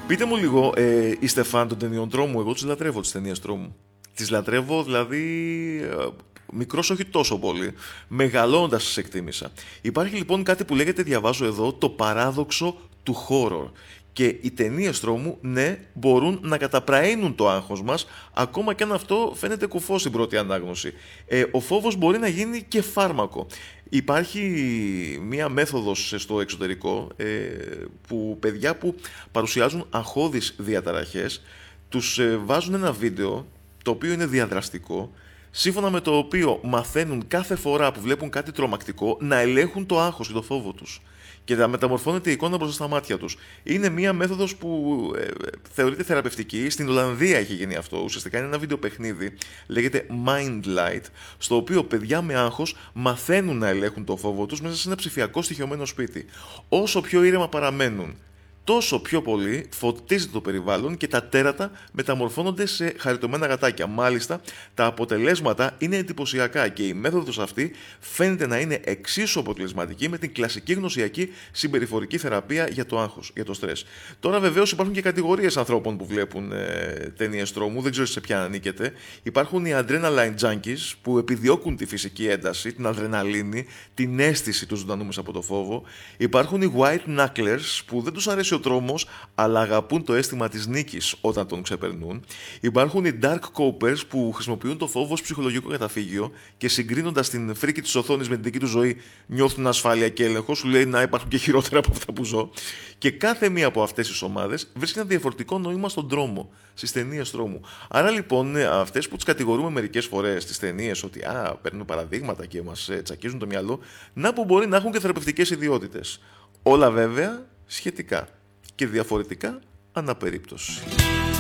Πείτε μου λίγο, είστε φαν των ταινιών τρόμου? Εγώ τις λατρεύω τις ταινίες τρόμου. Τις λατρεύω δηλαδή, μικρός όχι τόσο πολύ, μεγαλώντας τις εκτίμησα. Υπάρχει λοιπόν κάτι που λέγεται, διαβάζω εδώ, το παράδοξο του horror. Και οι ταινίες τρόμου, ναι, μπορούν να καταπραίνουν το άγχος μας, ακόμα και αν αυτό φαίνεται κουφό στην πρώτη ανάγνωση. Ο φόβος μπορεί να γίνει και φάρμακο. Υπάρχει μία μέθοδος στο εξωτερικό, που παιδιά που παρουσιάζουν αγχώδεις διαταραχές, τους βάζουν ένα βίντεο το οποίο είναι διαδραστικό, σύμφωνα με το οποίο μαθαίνουν κάθε φορά που βλέπουν κάτι τρομακτικό να ελέγχουν το άγχος και το φόβο τους και να μεταμορφώνεται η εικόνα μπροστά στα μάτια τους. Είναι μία μέθοδος που θεωρείται θεραπευτική. Στην Ολλανδία έχει γίνει αυτό. Ουσιαστικά είναι ένα βίντεο παιχνίδι, λέγεται Mind Light, στο οποίο παιδιά με άγχος μαθαίνουν να ελέγχουν το φόβο τους μέσα σε ένα ψηφιακό στοιχειωμένο σπίτι. Όσο πιο ήρεμα παραμένουν, τόσο πιο πολύ φωτίζεται το περιβάλλον και τα τέρατα μεταμορφώνονται σε χαριτωμένα γατάκια. Μάλιστα, τα αποτελέσματα είναι εντυπωσιακά και η μέθοδος αυτή φαίνεται να είναι εξίσου αποτελεσματική με την κλασική γνωσιακή συμπεριφορική θεραπεία για το άγχος, για το στρες. Τώρα, βεβαίως, υπάρχουν και κατηγορίες ανθρώπων που βλέπουν ταινίες τρόμου, δεν ξέρω σε ποια ανήκετε. Υπάρχουν οι adrenaline junkies που επιδιώκουν τη φυσική ένταση, την αδρεναλίνη, την αίσθηση του ζωντανού μέσα από το φόβο. Υπάρχουν οι white knucklers που δεν τους αρέσει ο τρόμος, αλλά αγαπούν το αίσθημα της νίκης όταν τον ξεπερνούν. Υπάρχουν οι dark copers που χρησιμοποιούν το φόβο ως ψυχολογικό καταφύγιο και συγκρίνοντας την φρίκη της οθόνης με την δική του ζωή νιώθουν ασφάλεια και έλεγχο. Σου λέει να υπάρχουν και χειρότερα από αυτά που ζω. Και κάθε μία από αυτές τις ομάδες βρίσκει ένα διαφορετικό νόημα στον τρόμο, στις ταινίες τρόμου. Άρα λοιπόν, αυτές που τις κατηγορούμε μερικές φορές στις ταινίες ότι παίρνουν παραδείγματα και μας τσακίζουν το μυαλό, να που μπορεί να έχουν και θεραπευτικές ιδιότητες. Όλα βέβαια σχετικά και διαφορετικά ανά περίπτωση.